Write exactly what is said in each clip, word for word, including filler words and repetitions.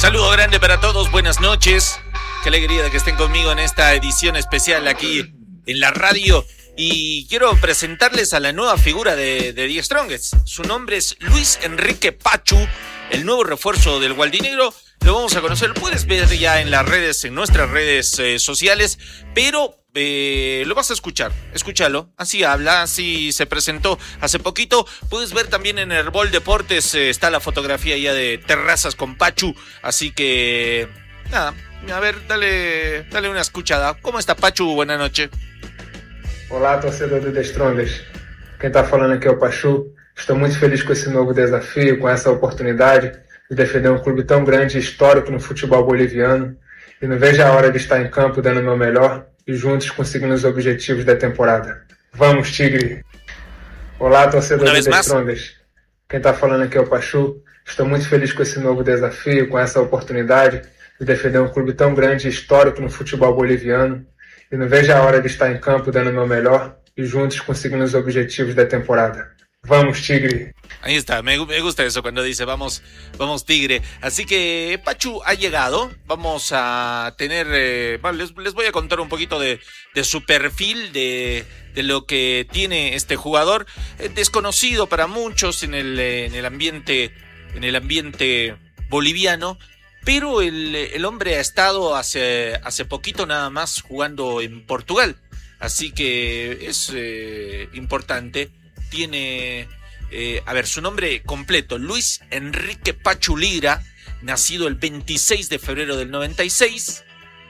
Saludo grande para todos, buenas noches. Qué alegría de que estén conmigo en esta edición especial aquí en la radio. Y quiero presentarles a la nueva figura de, de The Strongest. Su nombre es Luis Enrique Pachu, el nuevo refuerzo del Gualdinegro. Lo vamos a conocer, lo puedes ver ya en las redes, en nuestras redes eh, sociales, pero eh, lo vas a escuchar, escúchalo, así habla, así se presentó hace poquito. Puedes ver también en Herbol Deportes, eh, está la fotografía ya de Terrazas con Pachu, así que nada, a ver, dale, dale una escuchada. ¿Cómo está Pachu? Buenas noches. Olá, torcedor do The Strongest. Quem está falando aqui é o Pachu. Estou muito feliz com esse novo desafio, com essa oportunidade de defender um clube tão grande e histórico no futebol boliviano. E não vejo a hora de estar em campo dando o meu melhor e juntos conseguindo os objetivos da temporada. Vamos, Tigre! Olá, torcedor do The Strongest. Quem está falando aqui é o Pachu. Estou muito feliz com esse novo desafio, com essa oportunidade de defender um clube tão grande e histórico no futebol boliviano. E não vejo a hora de estar em campo dando o meu melhor y juntos conseguimos los objetivos de temporada. Vamos, Tigre. Ahí está, me, me gusta eso cuando dice vamos, vamos Tigre. Así que Pachu ha llegado, vamos a tener, eh, bueno, les, les voy a contar un poquito de, de su perfil, de, de lo que tiene este jugador, eh, desconocido para muchos en el, eh, en el ambiente, en el ambiente boliviano. Pero el, el hombre ha estado hace, hace poquito nada más jugando en Portugal. Así que es eh, importante. Tiene, eh, a ver, su nombre completo, Luis Enrique Pachu Lira, nacido el veintiséis de febrero del noventa y seis.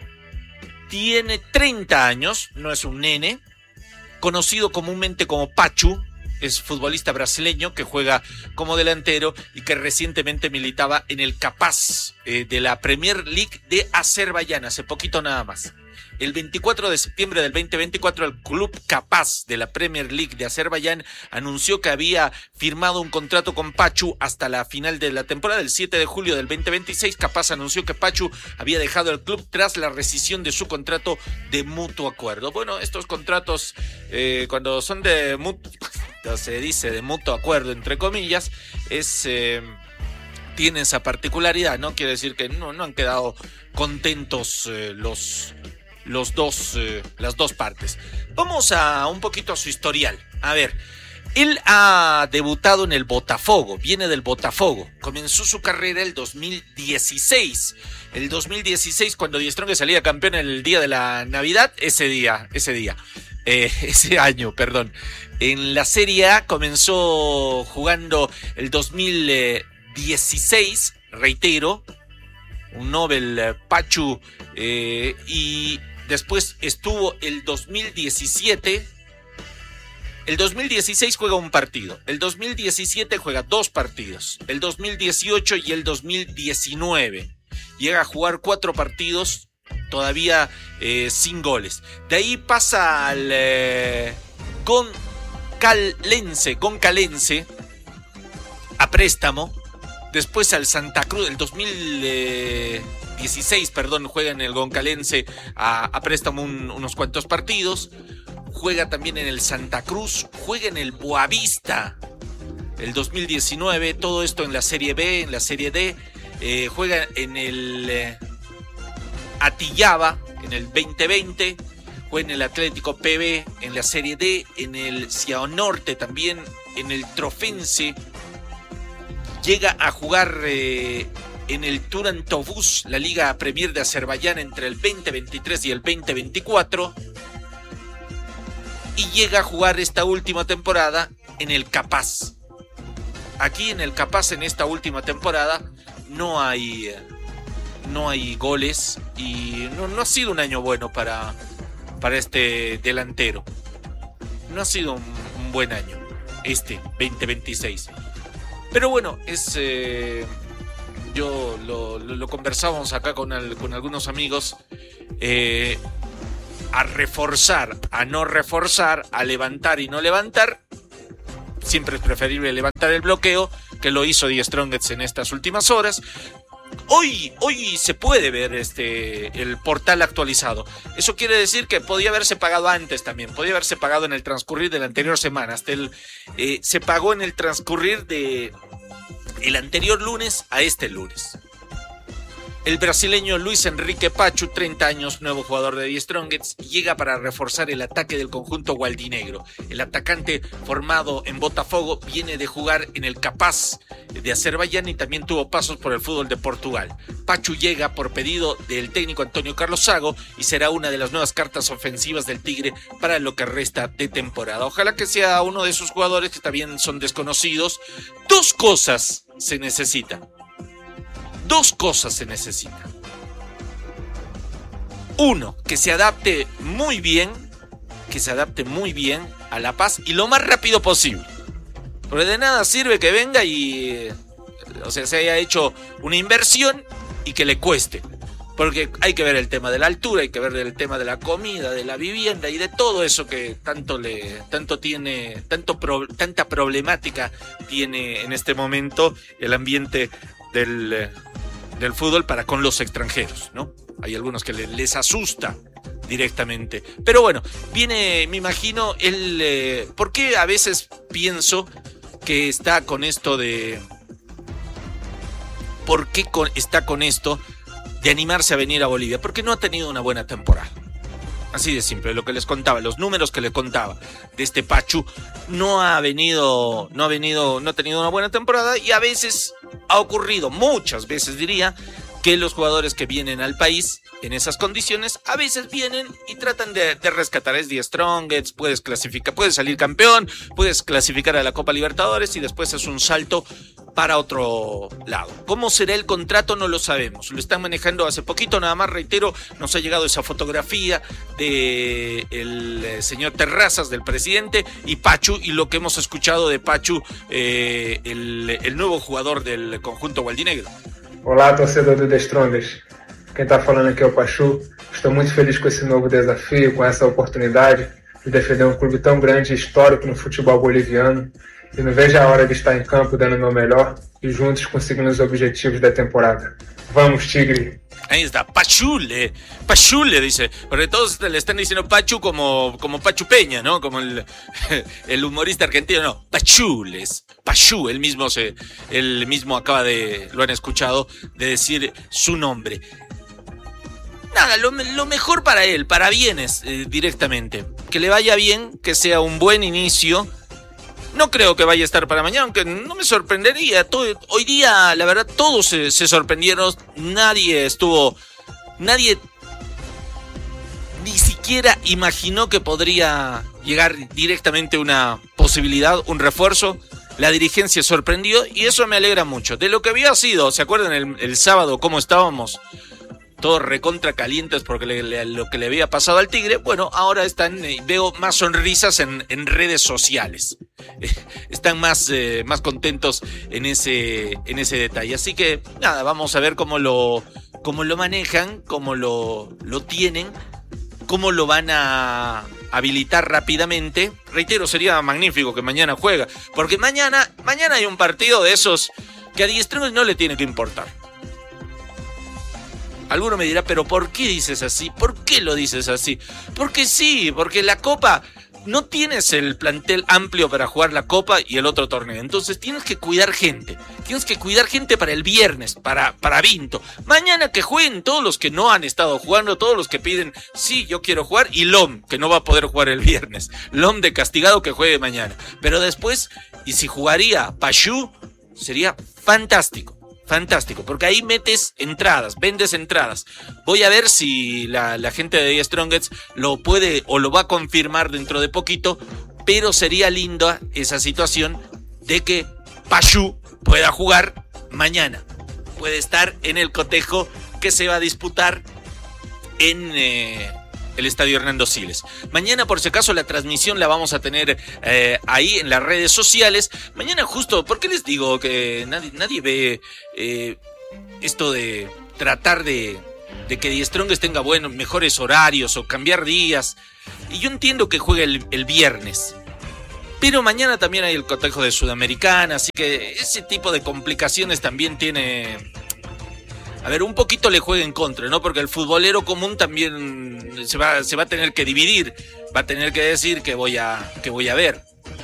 Tiene treinta años, no es un nene. Conocido comúnmente como Pachu. Es futbolista brasileño que juega como delantero y que recientemente militaba en el Capaz eh, de la Premier League de Azerbaiyán, hace poquito nada más. El veinticuatro de septiembre del veinte veinticuatro, el club Capaz de la Premier League de Azerbaiyán anunció que había firmado un contrato con Pachu hasta la final de la temporada. El siete de julio del veinte veintiséis, Capaz anunció que Pachu había dejado el club tras la rescisión de su contrato de mutuo acuerdo. Bueno, estos contratos, eh, cuando son de mutuo, se dice de mutuo acuerdo, entre comillas, es... Eh, tiene esa particularidad, ¿no? Quiere decir que no, no han quedado contentos eh, los... Los dos, eh, las dos partes. Vamos a un poquito a su historial. A ver, él ha debutado en el Botafogo, viene del Botafogo. Comenzó su carrera el dos mil dieciséis. El dos mil dieciséis, cuando Die Strongest salía campeón el día de la Navidad, ese día, ese día, eh, ese año, perdón. En la Serie A comenzó jugando el dos mil dieciséis, reitero, un Nobel eh, Pachu, eh, y después estuvo el dos mil diecisiete. El dos mil dieciséis juega un partido. El dos mil diecisiete juega dos partidos. El dos mil dieciocho y el dos mil diecinueve. Llega a jugar cuatro partidos, todavía eh, sin goles. De ahí pasa al eh, Goncalense, Goncalense a préstamo. Después al Santa Cruz, el dos mil dieciséis, perdón, juega en el Goncalense a, a préstamo un, unos cuantos partidos. Juega también en el Santa Cruz, juega en el Boavista el dos mil diecinueve, todo esto en la Serie B, en la Serie D. Eh, juega en el eh, Atillaba en el veinte veinte, juega en el Atlético P B en la Serie D, en el Cianorte también, en el Trofense. Llega a jugar eh, en el Turantobus, la Liga Premier de Azerbaiyán, entre el veinte veintitrés y el veinte veinticuatro. Y llega a jugar esta última temporada en el Capaz. Aquí en el Capaz, en esta última temporada, no hay, no hay goles y no, no ha sido un año bueno para, para este delantero. No ha sido un, un buen año este veinte veintiséis. Pero bueno, es eh, yo lo, lo, lo conversábamos acá con, el, con algunos amigos. Eh, a reforzar, a no reforzar, a levantar y no levantar. Siempre es preferible levantar el bloqueo, que lo hizo Die Strongest en estas últimas horas. Hoy, hoy se puede ver este el portal actualizado. Eso quiere decir que podía haberse pagado antes también. Podía haberse pagado en el transcurrir de la anterior semana. Hasta el eh, se pagó en el transcurrir de el anterior lunes a este lunes. El brasileño Luis Enrique Pachu, treinta años, nuevo jugador de The Strongest, llega para reforzar el ataque del conjunto gualdinegro. El atacante, formado en Botafogo, viene de jugar en el Capaz de Azerbaiyán y también tuvo pasos por el fútbol de Portugal. Pachu llega por pedido del técnico Antonio Carlos Zago y será una de las nuevas cartas ofensivas del Tigre para lo que resta de temporada. Ojalá que sea uno de esos jugadores que también son desconocidos. Dos cosas se necesitan. Dos cosas se necesitan. Uno, que se adapte muy bien, que se adapte muy bien a La Paz y lo más rápido posible. Porque de nada sirve que venga y, o sea, se haya hecho una inversión y que le cueste. Porque hay que ver el tema de la altura, hay que ver el tema de la comida, de la vivienda y de todo eso que tanto le, tanto tiene, tanto pro, tanta problemática tiene en este momento el ambiente del del fútbol para con los extranjeros, ¿no? Hay algunos que les asusta directamente. Pero bueno, viene, me imagino, el... Eh, ¿por qué a veces pienso que está con esto de... ¿Por qué con, está con esto de animarse a venir a Bolivia? Porque no ha tenido una buena temporada. Así de simple, lo que les contaba, los números que les contaba de este Pachu, no ha venido, no ha venido, no ha tenido una buena temporada y a veces ha ocurrido, muchas veces diría, que los jugadores que vienen al país en esas condiciones, a veces vienen y tratan de, de rescatar. Es The Strongest, puedes clasificar, puedes salir campeón, puedes clasificar a la Copa Libertadores y después es un salto para otro lado. ¿Cómo será el contrato? No lo sabemos. Lo están manejando hace poquito, nada más reitero, nos ha llegado esa fotografía de el señor Terrazas, del presidente, y Pachu, y lo que hemos escuchado de Pachu, eh, el, el nuevo jugador del conjunto gualdinegro. Olá, torcedor do The Strongest. Quem está falando aqui é o Pachu. Estou muito feliz com esse novo desafio, com essa oportunidade de defender um clube tão grande e histórico no futebol boliviano. E não vejo a hora de estar em campo dando o meu melhor e juntos conseguindo os objetivos da temporada. Vamos, Tigre! Ahí está, Pachule, Pachule dice, porque todos le están diciendo Pachu como, como Pachu Peña, ¿no? Como el, el humorista argentino, no, Pachules, Pachu, él mismo se, él mismo acaba de, lo han escuchado, de decir su nombre. Nada, lo, lo mejor para él, para bienes eh, directamente, que le vaya bien, que sea un buen inicio. No creo que vaya a estar para mañana, aunque no me sorprendería. Todo, hoy día, la verdad, todos se, se sorprendieron. Nadie estuvo... Nadie ni siquiera imaginó que podría llegar directamente una posibilidad, un refuerzo. La dirigencia sorprendió y eso me alegra mucho. De lo que había sido, ¿se acuerdan el, el sábado cómo estábamos? Todos recontra calientes porque le, le, lo que le había pasado al Tigre. Bueno, ahora están, eh, veo más sonrisas en, en redes sociales. Eh, están más, eh, más contentos en ese, en ese detalle. Así que nada, vamos a ver cómo lo, cómo lo manejan, cómo lo, lo tienen, cómo lo van a habilitar rápidamente. Reitero, sería magnífico que mañana juega, porque mañana, mañana hay un partido de esos que a The Strongest no le tiene que importar. Alguno me dirá, pero ¿por qué dices así? ¿Por qué lo dices así? Porque sí, porque la Copa, no tienes el plantel amplio para jugar la Copa y el otro torneo. Entonces tienes que cuidar gente. Tienes que cuidar gente para el viernes, para, para Vinto. Mañana que jueguen todos los que no han estado jugando, todos los que piden, sí, yo quiero jugar. Y Lom, que no va a poder jugar el viernes. Lom de castigado que juegue mañana. Pero después, y si jugaría Pachu, sería fantástico. Fantástico, porque ahí metes entradas, vendes entradas. Voy a ver si la, la gente de The Strongest lo puede o lo va a confirmar dentro de poquito, pero sería linda esa situación de que Pachu pueda jugar mañana. Puede estar en el cotejo que se va a disputar en eh, el Estadio Hernando Siles. Mañana, por si acaso, la transmisión la vamos a tener eh, ahí en las redes sociales. Mañana justo, ¿por qué les digo que nadie, nadie ve eh, esto de tratar de, de que The Strongest tenga buenos, mejores horarios o cambiar días? Y yo entiendo que juegue el, el viernes, pero mañana también hay el cotejo de Sudamericana, así que ese tipo de complicaciones también tiene... A ver, un poquito le juega en contra, ¿no? Porque el futbolero común también se va, se va a tener que dividir, va a tener que decir que voy a, que voy a ver.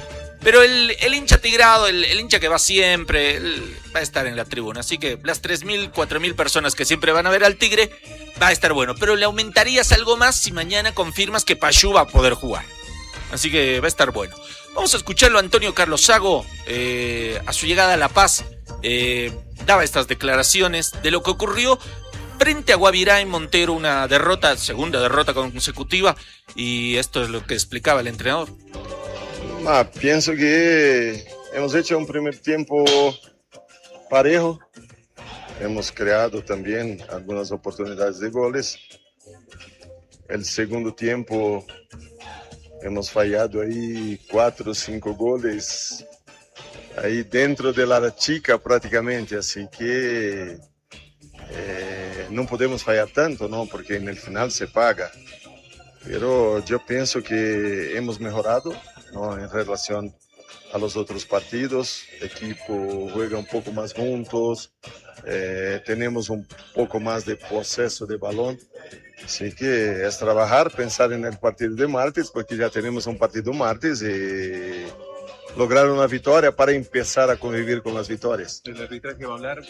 Pero el, el hincha tigrado, el, el hincha que va siempre, va a estar en la tribuna. Así que las tres mil, cuatro mil personas que siempre van a ver al Tigre, va a estar bueno. Pero le aumentarías algo más si mañana confirmas que Pachú va a poder jugar. Así que va a estar bueno. Vamos a escucharlo a Antonio Carlos Zago, eh, a su llegada a La Paz. Eh, daba estas declaraciones de lo que ocurrió frente a Guavirá en Montero, una derrota, segunda derrota consecutiva, y esto es lo que explicaba el entrenador. Ah, pienso que hemos hecho un primer tiempo parejo, hemos creado también algunas oportunidades de goles. El segundo tiempo hemos fallado ahí cuatro o cinco goles ahí dentro de la chica prácticamente, así que eh, no podemos fallar tanto, ¿no? Porque en el final se paga. Pero yo pienso que hemos mejorado, ¿no? En relación a los otros partidos. El equipo juega un poco más juntos, eh, tenemos un poco más de proceso de balón. Así que es trabajar, pensar en el partido de martes, porque ya tenemos un partido martes y lograr una victoria para empezar a convivir con las victorias. ¿El arbitraje va a hablar?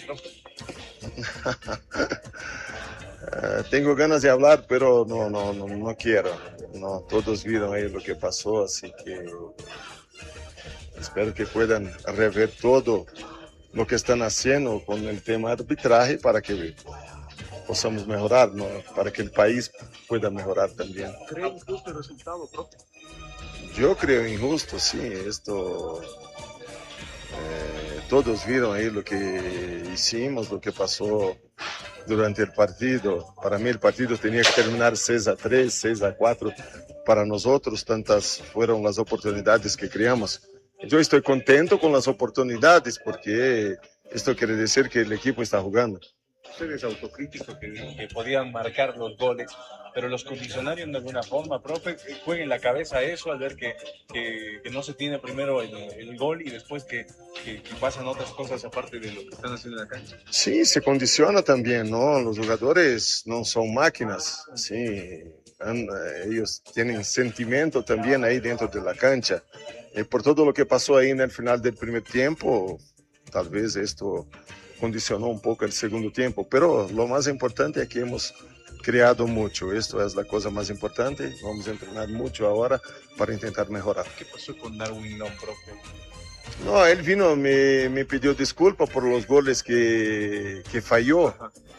uh, tengo ganas de hablar, pero no, no, no, no quiero. No, todos vieron ahí lo que pasó, así que espero que puedan rever todo lo que están haciendo con el tema de arbitraje para que possamos mejorar, ¿no? Para que el país pueda mejorar también. ¿Cree injusto el resultado, profe? Yo creo injusto, sí. Esto, eh, todos vieron ahí lo que hicimos, lo que pasó durante el partido. Para mí el partido tenía que terminar seis a tres, seis a cuatro. Para nosotros tantas fueron las oportunidades que creamos. Yo estoy contento con las oportunidades porque esto quiere decir que el equipo está jugando. Ustedes autocríticos que, que podían marcar los goles, pero los condicionaron de alguna forma, profe, jueguen la cabeza a eso al ver que, que, que no se tiene primero el, el gol y después que, que, que pasan otras cosas aparte de lo que están haciendo en la cancha. Sí, se condiciona también, ¿no? Los jugadores no son máquinas, sí, ellos tienen sentimiento también ahí dentro de la cancha. Y por todo lo que pasó ahí en el final del primer tiempo, tal vez esto condicionó un poco el segundo tiempo, pero lo más importante es que hemos creado mucho, esto es la cosa más importante, vamos a entrenar mucho ahora para intentar mejorar. ¿Qué pasó con Darwin Lom, profe? No, él vino, me, me pidió disculpas por los goles que, que falló.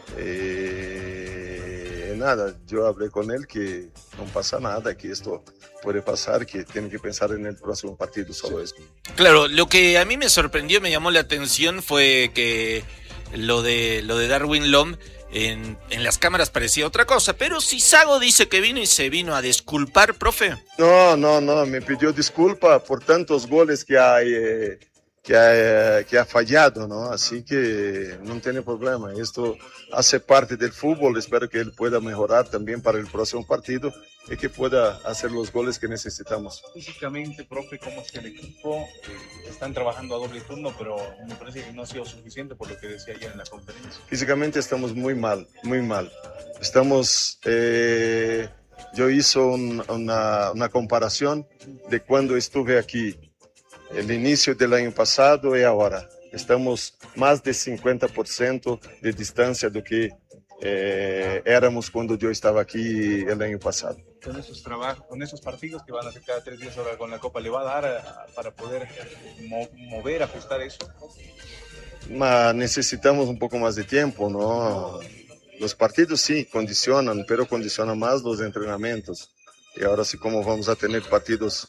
Eh, nada, yo hablé con él que no pasa nada, que esto puede pasar, que tiene que pensar en el próximo partido, solo eso. Claro, lo que a mí me sorprendió, me llamó la atención fue que lo de lo de Darwin Lom en, en las cámaras parecía otra cosa, pero si Zago dice que vino y se vino a disculpar, profe. No, no, no, me pidió disculpa por tantos goles que hay, eh, que, ha, que ha fallado, ¿no? Así que no tiene problema, esto hace parte del fútbol, espero que él pueda mejorar también para el próximo partido y que pueda hacer los goles que necesitamos. Físicamente, profe, ¿cómo es que el equipo eh, están trabajando a doble turno, pero me parece que no ha sido suficiente por lo que decía ayer en la conferencia? Físicamente estamos muy mal, muy mal. Estamos, eh, yo hice un, una, una comparación de cuando estuve aquí, el inicio del año pasado y ahora. Estamos más de cincuenta por ciento de distancia do que eh, éramos cuando yo estaba aquí el año pasado. Con esos trabajos, con esos partidos que van a hacer cada tres días ahora con la Copa, ¿le va a dar a, para poder mo- mover, ajustar eso? Ma, necesitamos un poco más de tiempo, ¿no? Los partidos sí condicionan, pero condicionan más los entrenamientos. Y ahora sí, como vamos a tener partidos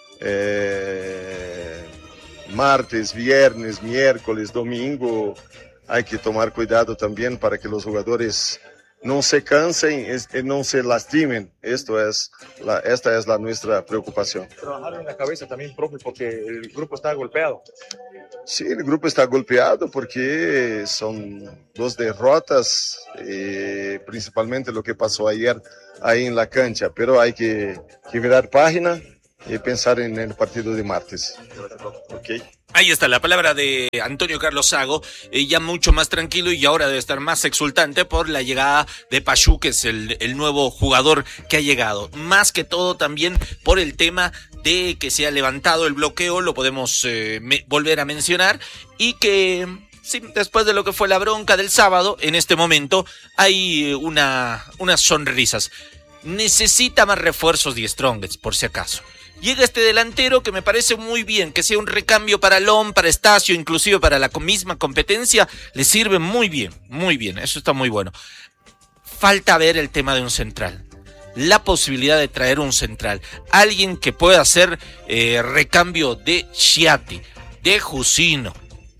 eh, martes, viernes, miércoles, domingo, hay que tomar cuidado también para que los jugadores no se cansen y no se lastimen. Esto es la, esta es la nuestra preocupación. Trabajar en la cabeza también, profe, porque el grupo está golpeado. Sí, el grupo está golpeado porque son dos derrotas, eh, principalmente lo que pasó ayer ahí en la cancha, pero hay que, que virar página y pensar en el partido de martes. Okay. Ahí está la palabra de Antonio Carlos Zago, eh, ya mucho más tranquilo y ahora debe estar más exultante por la llegada de Pachú, que es el, el nuevo jugador que ha llegado. Más que todo también por el tema de que se ha levantado el bloqueo, lo podemos eh, me, volver a mencionar, y que sí, después de lo que fue la bronca del sábado, en este momento hay una, unas sonrisas. Necesita más refuerzos Die Strongets, por si acaso. Llega este delantero que me parece muy bien, que sea un recambio para Lom, para Estacio, inclusive para la misma competencia, le sirve muy bien, muy bien, eso está muy bueno. Falta ver el tema de un central, la posibilidad de traer un central, alguien que pueda hacer eh, recambio de Schiatti, de Jusino,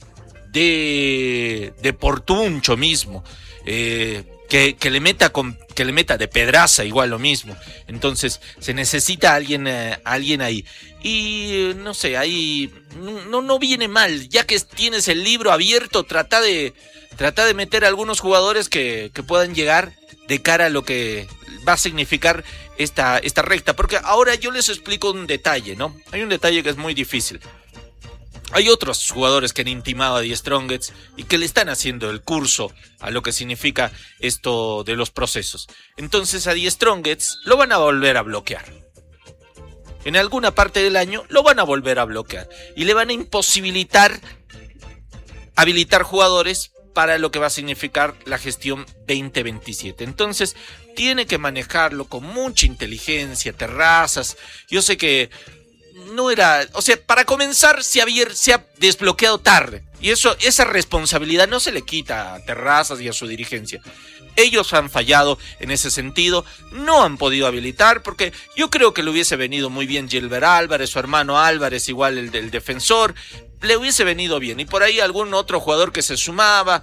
de, de Portuncho mismo, eh, que, que le meta con, que le meta de Pedraza igual lo mismo. Entonces se necesita alguien, eh, alguien ahí. Y no sé, ahí no, no viene mal, ya que tienes el libro abierto, trata de, trata de meter a algunos jugadores que, que puedan llegar de cara a lo que va a significar esta, esta recta. Porque ahora yo les explico un detalle, ¿no? Hay un detalle que es muy difícil. Hay otros jugadores que han intimado a Die Strongets y que le están haciendo el curso a lo que significa esto de los procesos. Entonces a Die Strongets lo van a volver a bloquear. En alguna parte del año lo van a volver a bloquear. Y le van a imposibilitar habilitar jugadores para lo que va a significar la gestión veinte veintisiete. Entonces tiene que manejarlo con mucha inteligencia, Terrazas. Yo sé que no era, o sea, para comenzar se, había, se ha desbloqueado tarde, y eso, esa responsabilidad no se le quita a Terrazas y a su dirigencia. Ellos han fallado en ese sentido, no han podido habilitar, porque yo creo que le hubiese venido muy bien Gilbert Álvarez, su hermano Álvarez, igual el del defensor, le hubiese venido bien, y por ahí algún otro jugador que se sumaba.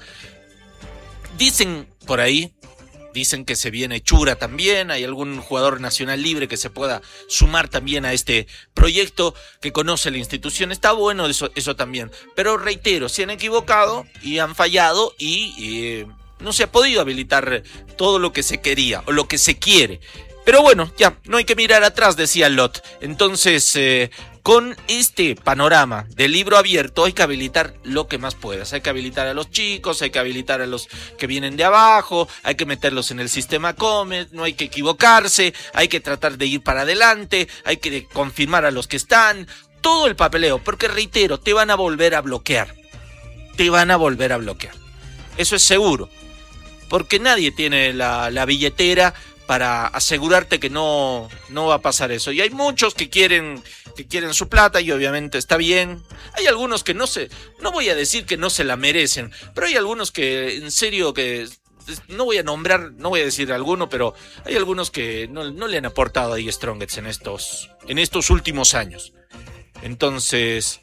Dicen por ahí, dicen que se viene Chura también, hay algún jugador nacional libre que se pueda sumar también a este proyecto, que conoce la institución, está bueno eso, eso también. Pero reitero, se han equivocado y han fallado y eh, no se ha podido habilitar todo lo que se quería o lo que se quiere. Pero bueno, ya, no hay que mirar atrás, decía Lot. Entonces, eh, con este panorama del libro abierto hay que habilitar lo que más puedas. Hay que habilitar a los chicos, hay que habilitar a los que vienen de abajo, hay que meterlos en el sistema Comet, no hay que equivocarse, hay que tratar de ir para adelante, hay que confirmar a los que están, todo el papeleo, porque reitero, te van a volver a bloquear. Te van a volver a bloquear. Eso es seguro, porque nadie tiene la, la billetera para asegurarte que no, no va a pasar eso. Y hay muchos que quieren, que quieren su plata, y obviamente está bien. Hay algunos que no se, no voy a decir que no se la merecen, pero hay algunos que en serio que, no voy a nombrar, no voy a decir alguno, pero hay algunos que no, no le han aportado a Die Strongets en estos, en estos últimos años. Entonces,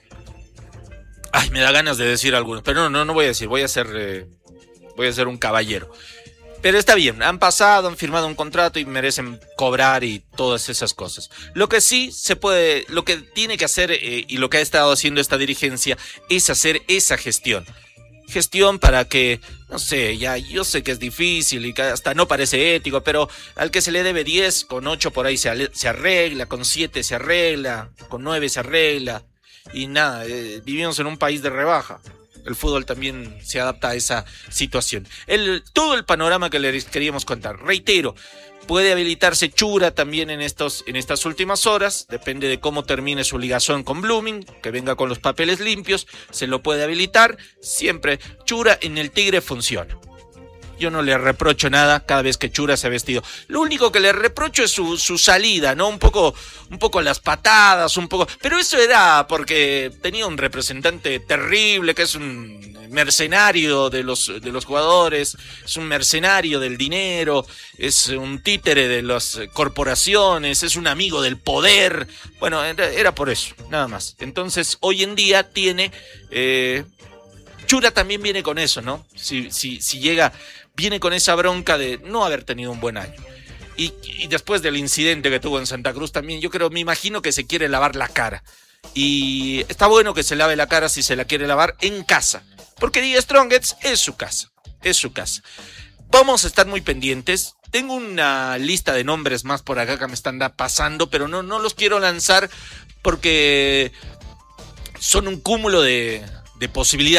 ay, me da ganas de decir algunos, pero no, no, no voy a decir, voy a ser, eh, voy a ser un caballero. Pero está bien, han pasado, han firmado un contrato y merecen cobrar y todas esas cosas. Lo que sí se puede, lo que tiene que hacer eh, y lo que ha estado haciendo esta dirigencia es hacer esa gestión. Gestión para que, no sé, ya yo sé que es difícil y que hasta no parece ético, pero al que se le debe diez, con ocho por ahí se, se arregla, con siete se arregla, con nueve se arregla. Y nada, eh, vivimos en un país de rebaja. El fútbol también se adapta a esa situación. El, todo el panorama que les queríamos contar. Reitero, puede habilitarse Chura también en, estos, en estas últimas horas. Depende de cómo termine su ligación con Blooming, que venga con los papeles limpios. Se lo puede habilitar. Siempre Chura en el Tigre funciona. Yo no le reprocho nada cada vez que Chura se ha vestido. Lo único que le reprocho es su, su salida, ¿no? Un poco, un poco las patadas, un poco... Pero eso era porque tenía un representante terrible, que es un mercenario de los, de los jugadores, es un mercenario del dinero, es un títere de las corporaciones, es un amigo del poder. Bueno, era, era por eso, nada más. Entonces, hoy en día tiene... Eh, Chura también viene con eso, ¿no? Si, si, si llega... Viene con esa bronca de no haber tenido un buen año. Y, y después del incidente que tuvo en Santa Cruz también, yo creo, me imagino que se quiere lavar la cara. Y está bueno que se lave la cara si se la quiere lavar en casa. Porque Die Strongets es su casa. Es su casa. Vamos a estar muy pendientes. Tengo una lista de nombres más por acá que me están pasando, pero no, no los quiero lanzar porque son un cúmulo de, de posibilidades.